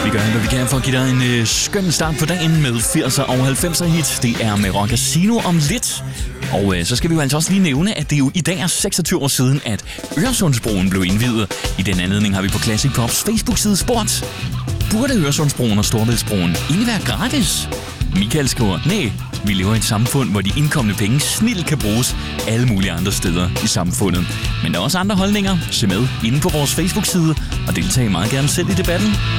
Vi gør alt, hvad vi kan for at give dig en skøn start på dagen med 80'er og 90'er hit. Det er med Rock Casino om lidt. Og så skal vi jo altså også lige nævne, at det jo i dag er 26 år siden, at Øresundsbroen blev indviet. I den anledning har vi på Classic Pops Facebook-side spurgt: burde Øresundsbroen og Storebæltsbroen egentlig være gratis? Michael skriver: nej, vi lever i et samfund, hvor de indkomne penge snilt kan bruges alle mulige andre steder i samfundet. Men der er også andre holdninger. Se med inde på vores Facebook-side og deltag meget gerne selv i debatten.